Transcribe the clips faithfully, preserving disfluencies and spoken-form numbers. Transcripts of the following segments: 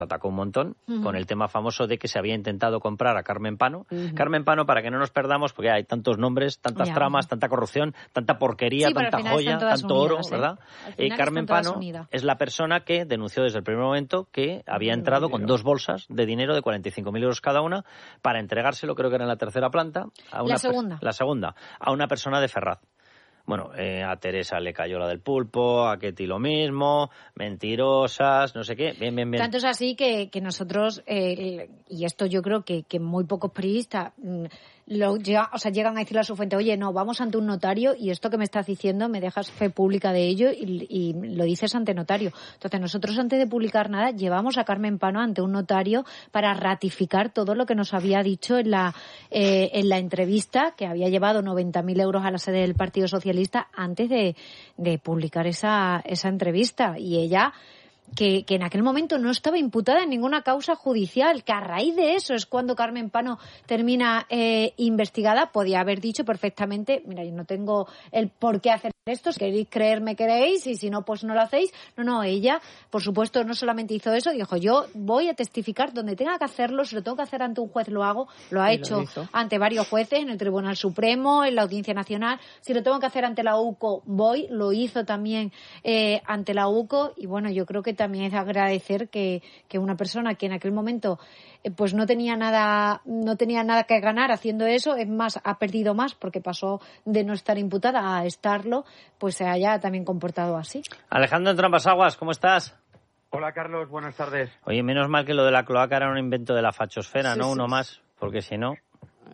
atacó un montón uh-huh. con el tema famoso de que se había intentado comprar a Carmen Pano. Uh-huh. Carmen Pano, para que no nos perdamos, porque hay tantos nombres, tantas ya, tramas, uh-huh. tanta corrupción, tanta porquería, sí, tanta joya, tanto oro, unidas, ¿verdad? ¿eh? Eh, Carmen Pano unidas. es la persona que denunció desde el primer momento que había entrado con dos bolsas de dinero de cuarenta y cinco mil euros cada una para entregárselo, creo que era en la tercera planta, a una la segunda. la segunda, a una persona de Ferraz. Bueno, eh, a Teresa le cayó la del pulpo, a Ketty lo mismo, mentirosas, no sé qué, bien, bien, bien. Tanto es así que, que nosotros, eh, y esto yo creo que, que muy pocos periodistas lo llega, o sea, llegan a decirle a su fuente, oye, no, vamos ante un notario y esto que me estás diciendo me dejas fe pública de ello y, y lo dices ante notario. Entonces nosotros antes de publicar nada llevamos a Carmen Pano ante un notario para ratificar todo lo que nos había dicho en la, eh, en la entrevista, que había llevado noventa mil euros a la sede del Partido Socialista antes de, de publicar esa, esa entrevista. Y ella... Que, que en aquel momento no estaba imputada en ninguna causa judicial, que a raíz de eso es cuando Carmen Pano termina eh, investigada. Podía haber dicho perfectamente, mira, yo no tengo el por qué hacer esto, si queréis creerme queréis y si no, pues no lo hacéis. No, no, ella, por supuesto, no solamente hizo eso, dijo, yo voy a testificar donde tenga que hacerlo, si lo tengo que hacer ante un juez lo hago, lo ha y hecho lo ante varios jueces, en el Tribunal Supremo, en la Audiencia Nacional, si lo tengo que hacer ante la U C O, voy, lo hizo también eh, ante la U C O, y bueno, yo creo que también es agradecer que, que una persona que en aquel momento eh, pues no tenía nada no tenía nada que ganar haciendo eso, es más, ha perdido más porque pasó de no estar imputada a estarlo, pues se haya también comportado así. Alejandro Entrampasaguas, ¿cómo estás? Hola Carlos, buenas tardes. Oye, menos mal que lo de la cloaca era un invento de la fachosfera, sí, ¿no? Sí, Uno sí. más, porque si no...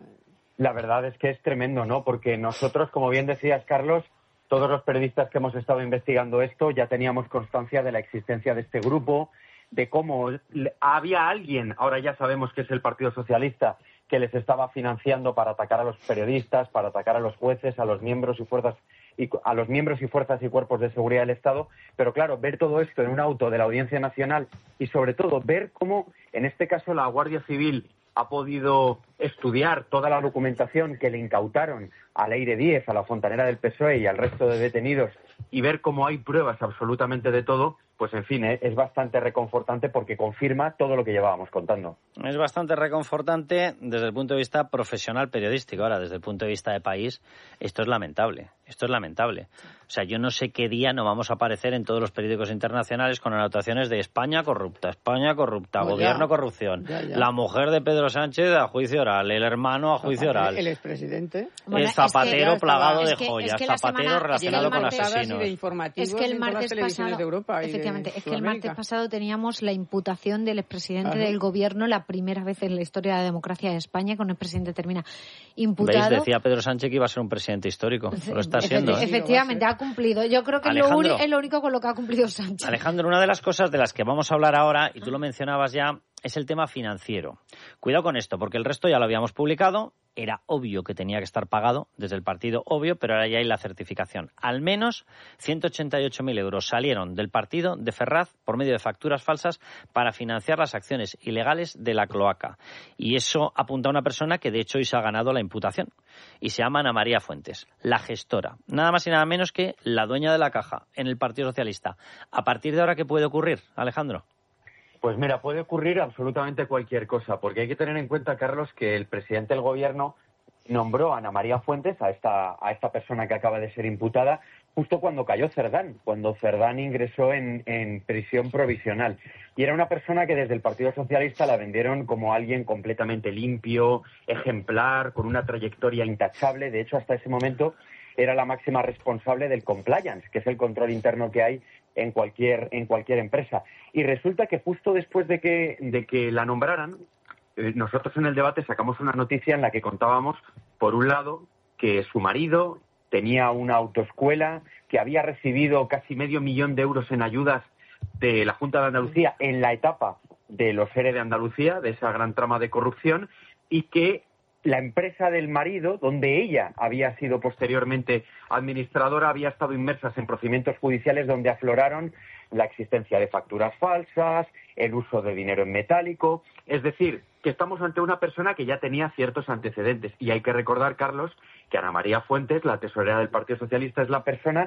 La verdad es que es tremendo, ¿no? Porque nosotros, como bien decías, Carlos, todos los periodistas que hemos estado investigando esto ya teníamos constancia de la existencia de este grupo, de cómo había alguien, ahora ya sabemos que es el Partido Socialista, que les estaba financiando para atacar a los periodistas, para atacar a los jueces, a los miembros y fuerzas y a los miembros y fuerzas y cuerpos de seguridad del Estado. Pero claro, ver todo esto en un auto de la Audiencia Nacional y sobre todo ver cómo, en este caso, la Guardia Civil ha podido estudiar toda la documentación que le incautaron a Leire Díez, a la fontanera del P S O E y al resto de detenidos, y ver cómo hay pruebas absolutamente de todo, pues en fin, es bastante reconfortante porque confirma todo lo que llevábamos contando. Es bastante reconfortante desde el punto de vista profesional periodístico. Ahora, desde el punto de vista de país, esto es lamentable. Esto es lamentable. O sea, yo no sé qué día no vamos a aparecer en todos los periódicos internacionales con anotaciones de España corrupta, España corrupta, No, gobierno ya, corrupción, ya, ya. la mujer de Pedro Sánchez a juicio oral, el hermano a juicio Zapatero, oral, el expresidente. Bueno, el Zapatero es que, plagado es de que, joyas, es que la Zapatero semana, relacionado con martes, asesinos. Y de informativos Es que el en todas las martes televisiones pasado, de Europa y efectivamente, de es que el martes Sudamérica. pasado teníamos la imputación del expresidente Claro. del gobierno, la primera vez en la historia de la democracia de España, con el presidente termina imputado. ¿Veis? Decía Pedro Sánchez que iba a ser un presidente histórico. Lo está siendo, Efecti- ¿eh? Efectivamente, ha cumplido. Yo creo que es lo, Alejandro. uni- es lo único con lo que ha cumplido Sánchez. Alejandro, una de las cosas de las que vamos a hablar ahora, y tú lo mencionabas ya, es el tema financiero. Cuidado con esto, porque el resto ya lo habíamos publicado. Era obvio que tenía que estar pagado desde el partido, obvio, pero ahora ya hay la certificación. Al menos ciento ochenta y ocho mil euros salieron del partido de Ferraz por medio de facturas falsas para financiar las acciones ilegales de la cloaca. Y eso apunta a una persona que de hecho hoy se ha ganado la imputación. Y se llama Ana María Fuentes, la gestora. Nada más y nada menos que la dueña de la caja en el Partido Socialista. ¿A partir de ahora qué puede ocurrir, Alejandro? Pues mira, puede ocurrir absolutamente cualquier cosa, porque hay que tener en cuenta, Carlos, que el presidente del gobierno nombró a Ana María Fuentes, a esta, a esta persona que acaba de ser imputada, justo cuando cayó Cerdán, cuando Cerdán ingresó en, en prisión provisional. Y era una persona que desde el Partido Socialista la vendieron como alguien completamente limpio, ejemplar, con una trayectoria intachable. De hecho, hasta ese momento era la máxima responsable del compliance, que es el control interno que hay en cualquier en cualquier empresa. Y resulta que justo después de que de que la nombraran, eh, nosotros en el debate sacamos una noticia en la que contábamos, por un lado, que su marido tenía una autoescuela, que había recibido casi medio millón de euros en ayudas de la Junta de Andalucía en la etapa de los E R E de Andalucía, de esa gran trama de corrupción, y que la empresa del marido, donde ella había sido posteriormente administradora, había estado inmersa en procedimientos judiciales donde afloraron la existencia de facturas falsas, el uso de dinero en metálico. Es decir, que estamos ante una persona que ya tenía ciertos antecedentes. Y hay que recordar, Carlos, que Ana María Fuentes, la tesorera del Partido Socialista, es la persona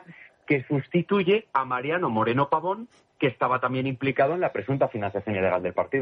que sustituye a Mariano Moreno Pavón, que estaba también implicado en la presunta financiación ilegal del partido.